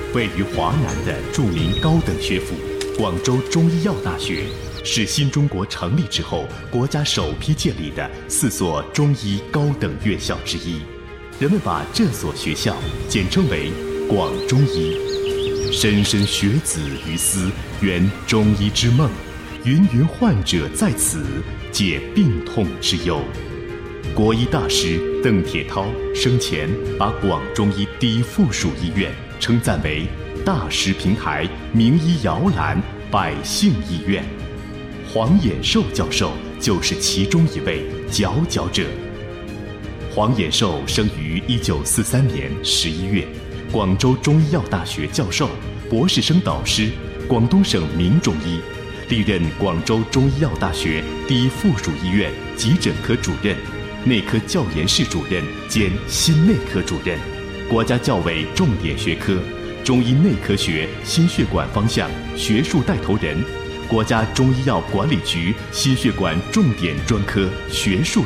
位于华南的著名高等学府广州中医药大学，是新中国成立之后国家首批建立的4所中医高等院校之一。人们把这所学校简称为广中医。莘莘学子于斯，圆中医之梦；芸芸患者在此，解病痛之忧。国医大师邓铁涛生前把广中医第一附属医院称赞为大师平台、名医摇篮、百姓医院。黄衍寿教授就是其中一位佼佼者。黄衍寿生于1943年11月，广州中医药大学教授、博士生导师，广东省名中医，历任广州中医药大学第一附属医院急诊科主任、内科教研室主任兼心内科主任，国家教委重点学科中医内科学心血管方向学术带头人，国家中医药管理局心血管重点专科学术